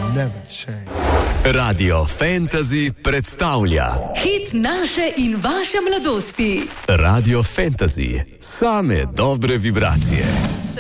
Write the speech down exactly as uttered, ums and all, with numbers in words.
never change. Radio Fantasy predstavlja hit naše in vaše mladosti. Radio Fantasy, same dobre vibracije.